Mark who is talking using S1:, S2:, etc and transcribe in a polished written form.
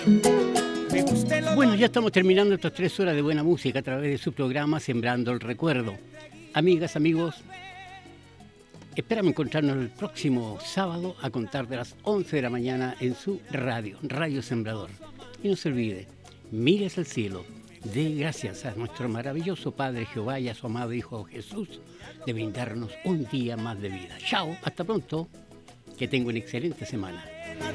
S1: Bueno, ya estamos terminando estas 3 horas de buena música a través de su programa Sembrando el Recuerdo. Amigas, amigos, esperamos encontrarnos el próximo sábado a contar de las 11 de la mañana en su radio, Radio Sembrador. Y no se olvide, mire hacia el cielo, dé gracias a nuestro maravilloso Padre Jehová y a su amado Hijo Jesús de brindarnos un día más de vida. Chao, hasta pronto, que tenga una excelente semana.